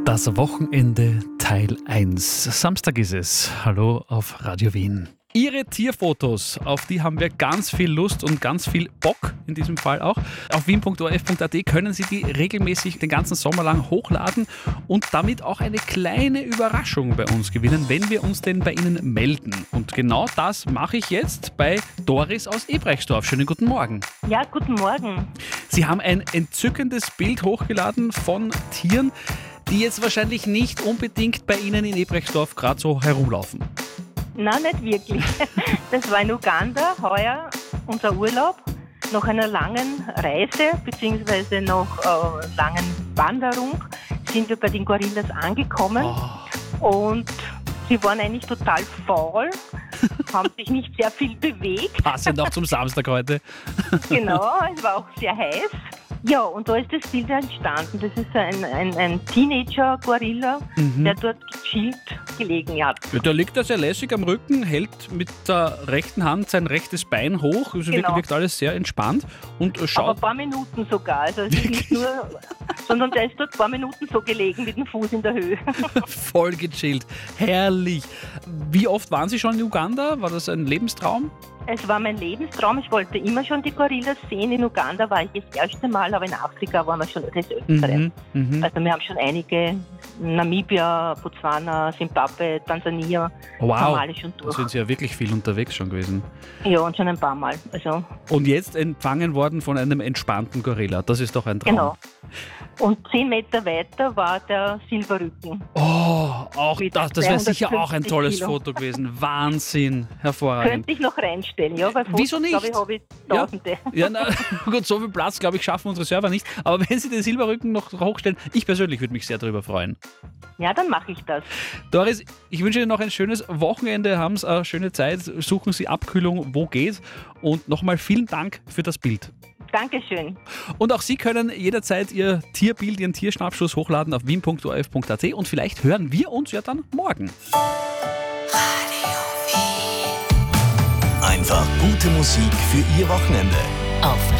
Das Wochenende Teil 1. Samstag ist es. Hallo auf Radio Wien. Ihre Tierfotos, auf die haben wir ganz viel Lust und ganz viel Bock, in diesem Fall auch. Auf wien.orf.at können Sie die regelmäßig den ganzen Sommer lang hochladen und damit auch eine kleine Überraschung bei uns gewinnen, wenn wir uns denn bei Ihnen melden. Und genau das mache ich jetzt bei Doris aus Ebrechtsdorf. Schönen guten Morgen. Ja, guten Morgen. Sie haben ein entzückendes Bild hochgeladen von Tieren, die jetzt wahrscheinlich nicht unbedingt bei Ihnen in Ebrechtsdorf gerade so herumlaufen. Nein, nicht wirklich. Das war in Uganda heuer unser Urlaub. Nach einer langen Reise bzw. nach langen Wanderung sind wir bei den Gorillas angekommen. Und sie waren eigentlich total faul, haben sich nicht sehr viel bewegt. Passend auch zum Samstag heute. Genau, es war auch sehr heiß. Ja, und da ist das Bild entstanden. Das ist ein Teenager-Gorilla, der dort gechillt gelegen hat. Ja, der liegt da sehr lässig am Rücken, hält mit der rechten Hand sein rechtes Bein hoch. Also Genau. wirkt alles sehr entspannt und Aber schaut. ein paar Minuten sogar. Also es ist nicht nur, sondern der ist dort ein paar Minuten so gelegen mit dem Fuß in der Höhe. Voll gechillt. Herrlich. Wie oft waren Sie schon in Uganda? War das ein Lebenstraum? Es war mein Lebenstraum. Ich wollte immer schon die Gorillas sehen. In Uganda war ich das erste Mal, aber in Afrika waren wir schon des Öfteren. Also wir haben schon einige, Namibia, Botswana, Zimbabwe, Tansania, haben wir Wow, alle schon da durch. sind Sie ja wirklich viel unterwegs schon gewesen. Ja, und schon ein paar Mal. Also, Und jetzt empfangen worden von einem entspannten Gorilla. Das ist doch ein Traum. genau. Und 10 Meter weiter war der Silberrücken. Oh, auch Mit das wäre sicher auch ein 250 tolles Kilo. Foto gewesen. Wahnsinn, hervorragend. Könnte ich noch reinstellen, ja? Weil Fotos, Wieso nicht? glaube ich, habe ich Ja. Tausende. Ja, na, gut, so viel Platz, glaube ich, schaffen unsere Server nicht. Aber wenn Sie den Silberrücken noch hochstellen, ich persönlich würde mich sehr darüber freuen. Ja, dann mache ich das. Doris, ich wünsche Ihnen noch ein schönes Wochenende, haben Sie eine schöne Zeit, suchen Sie Abkühlung, wo geht. Und nochmal vielen Dank für das Bild. Dankeschön. Und auch Sie können jederzeit Ihr Tierbild, Ihren Tierschnappschuss hochladen auf wien.orf.at und vielleicht hören wir uns ja dann morgen. Einfach gute Musik für Ihr Wochenende. Auf